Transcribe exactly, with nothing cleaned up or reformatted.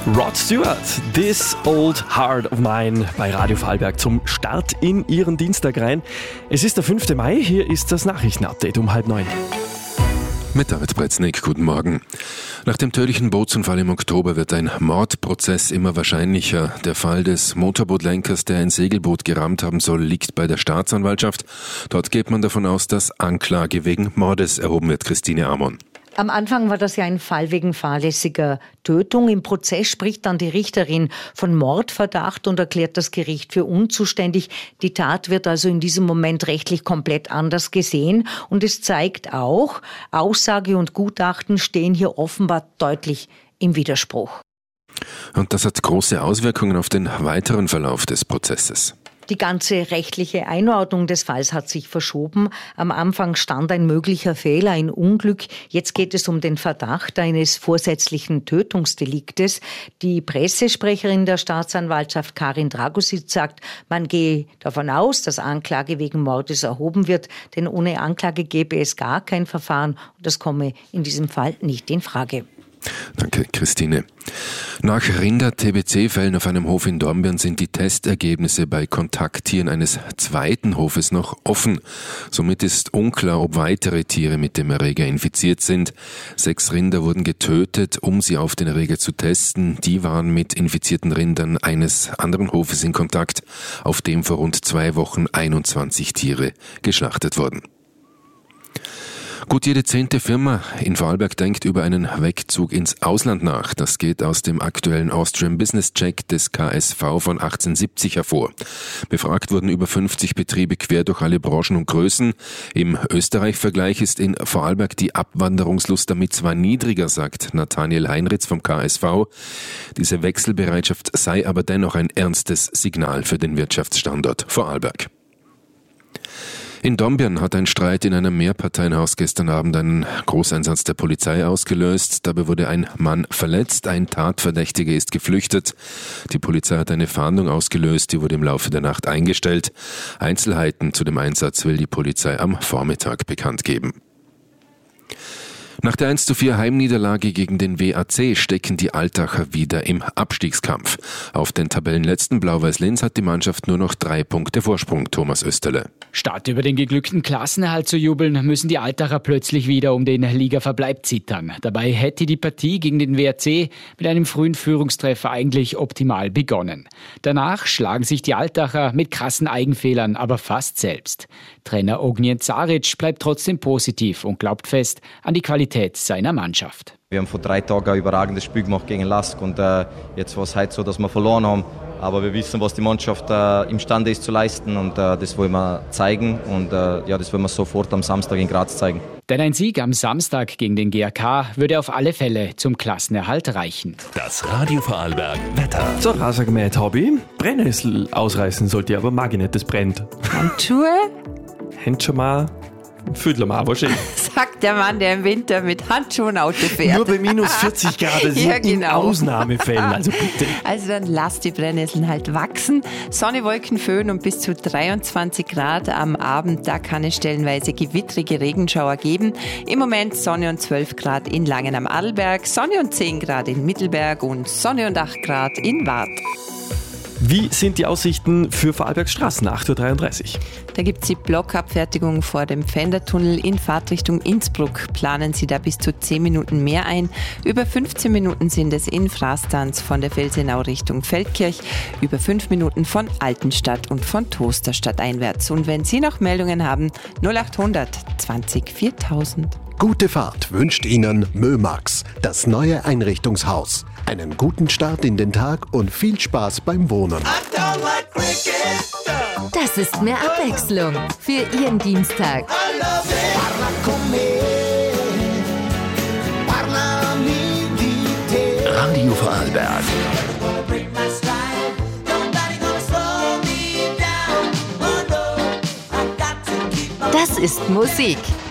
Rod Stewart, This Old Heart of Mine bei Radio Vorarlberg zum Start in Ihren Dienstag rein. Es ist der fünfte Mai, hier ist das Nachrichtenupdate um halb neun. Mit David Bretznik, guten Morgen. Nach dem tödlichen Bootsunfall im Oktober wird ein Mordprozess immer wahrscheinlicher. Der Fall des Motorbootlenkers, der ein Segelboot gerammt haben soll, liegt bei der Staatsanwaltschaft. Dort geht man davon aus, dass Anklage wegen Mordes erhoben wird. Christine Amon. Am Anfang war das ja ein Fall wegen fahrlässiger Tötung. Im Prozess spricht dann die Richterin von Mordverdacht und erklärt das Gericht für unzuständig. Die Tat wird also in diesem Moment rechtlich komplett anders gesehen. Und es zeigt auch, Aussage und Gutachten stehen hier offenbar deutlich im Widerspruch. Und das hat große Auswirkungen auf den weiteren Verlauf des Prozesses. Die ganze rechtliche Einordnung des Falls hat sich verschoben. Am Anfang stand ein möglicher Fehler, ein Unglück. Jetzt geht es um den Verdacht eines vorsätzlichen Tötungsdeliktes. Die Pressesprecherin der Staatsanwaltschaft Karin Dragosic sagt, man gehe davon aus, dass Anklage wegen Mordes erhoben wird, denn ohne Anklage gäbe es gar kein Verfahren und das komme in diesem Fall nicht in Frage. Danke, Christine. Nach Rinder-T B C-Fällen auf einem Hof in Dornbirn sind die Testergebnisse bei Kontakttieren eines zweiten Hofes noch offen. Somit ist unklar, ob weitere Tiere mit dem Erreger infiziert sind. Sechs Rinder wurden getötet, um sie auf den Erreger zu testen. Die waren mit infizierten Rindern eines anderen Hofes in Kontakt, auf dem vor rund zwei Wochen einundzwanzig Tiere geschlachtet wurden. Gut jede zehnte Firma in Vorarlberg denkt über einen Wegzug ins Ausland nach. Das geht aus dem aktuellen Austrian Business Check des K S V von achtzehnhundertsiebzig hervor. Befragt wurden über fünfzig Betriebe quer durch alle Branchen und Größen. Im Österreich-Vergleich ist in Vorarlberg die Abwanderungslust damit zwar niedriger, sagt Nathaniel Heinritz vom K S V. Diese Wechselbereitschaft sei aber dennoch ein ernstes Signal für den Wirtschaftsstandort Vorarlberg. In Dornbirn hat ein Streit in einem Mehrparteienhaus gestern Abend einen Großeinsatz der Polizei ausgelöst. Dabei wurde ein Mann verletzt, ein Tatverdächtiger ist geflüchtet. Die Polizei hat eine Fahndung ausgelöst, die wurde im Laufe der Nacht eingestellt. Einzelheiten zu dem Einsatz will die Polizei am Vormittag bekannt geben. Nach der eins zu vier Heimniederlage gegen den W A C stecken die Altacher wieder im Abstiegskampf. Auf den Tabellenletzten Blau-Weiß Linz hat die Mannschaft nur noch drei Punkte Vorsprung. Thomas Österle. Statt über den geglückten Klassenerhalt zu jubeln, müssen die Altacher plötzlich wieder um den Ligaverbleib zittern. Dabei hätte die Partie gegen den W A C mit einem frühen Führungstreffer eigentlich optimal begonnen. Danach schlagen sich die Altacher mit krassen Eigenfehlern aber fast selbst. Trainer Ognjen Zaric bleibt trotzdem positiv und glaubt fest an die Qualität seiner Mannschaft. Wir haben vor drei Tagen ein überragendes Spiel gemacht gegen Lask und äh, jetzt war es heute so, dass wir verloren haben. Aber wir wissen, was die Mannschaft äh, imstande ist zu leisten und äh, das wollen wir zeigen und äh, ja, das wollen wir sofort am Samstag in Graz zeigen. Denn ein Sieg am Samstag gegen den G A K würde auf alle Fälle zum Klassenerhalt reichen. Das Radio Vorarlberg Wetter. So, Rasengemäht Hobby. Brennnessel ausreißen sollte ich, aber mag ich nicht, das brennt. Handschuhe? Hängt schon mal, fühlt mal wahrscheinlich. Sagt der Mann, der im Winter mit Handschuhen Auto fährt. Nur bei minus vierzig Grad, das Ja, sind in genau. Ausnahmefällen, also bitte. Also dann lasst die Brennnesseln halt wachsen. Sonne, Wolken, Föhn und bis zu dreiundzwanzig Grad am Abend. Da kann es stellenweise gewittrige Regenschauer geben. Im Moment Sonne und zwölf Grad in Langen am Adelberg, Sonne und zehn Grad in Mittelberg und Sonne und acht Grad in Waadt. Wie sind die Aussichten für Vorarlbergs Straßen? acht Uhr dreiunddreißig. Da gibt es die Blockabfertigung vor dem Pfändertunnel in Fahrtrichtung Innsbruck. Planen Sie da bis zu zehn Minuten mehr ein. Über fünfzehn Minuten sind es in Frastanz von der Felsenau Richtung Feldkirch. Über fünf Minuten von Altenstadt und von Tosterstadt einwärts. Und wenn Sie noch Meldungen haben, null acht hundert zwanzig viertausend. Gute Fahrt wünscht Ihnen Mömax, das neue Einrichtungshaus. Einen guten Start in den Tag und viel Spaß beim Wohnen. Das ist mehr Abwechslung für Ihren Dienstag. Radio Vorarlberg. Das ist Musik.